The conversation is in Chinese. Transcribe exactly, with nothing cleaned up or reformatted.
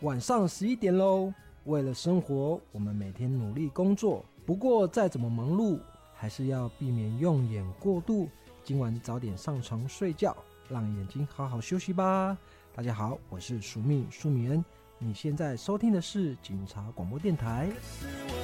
晚上十一点喽。为了生活，我们每天努力工作，不过再怎么忙碌，还是要避免用眼过度。今晚早点上床睡觉，让眼睛好好休息吧。大家好，我是苏密苏米恩，你现在收听的是警察广播电台。